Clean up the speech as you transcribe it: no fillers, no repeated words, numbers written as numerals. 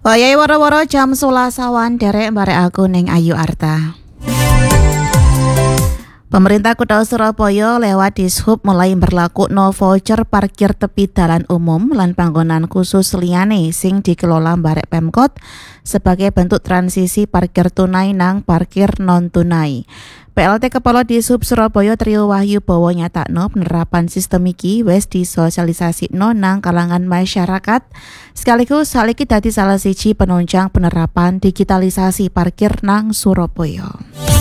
Wayahe woro-woro jam 11 awan derek barek aku ning Ayu Arta. Pemerintah Kota Surabaya lewat Dishub mulai berlaku no voucher parkir tepi dalan umum lan panggonan khusus liyane sing dikelola barek Pemkot sebagai bentuk transisi parkir tunai nang parkir non tunai. PLT Kepala Dishub Surabaya Trio Wahyu Bowo nyatakno penerapan sistem iki wis disosialisasikno nang kalangan masyarakat sekaligus hal iki dadi salah siji penunjang penerapan digitalisasi parkir nang Surabaya.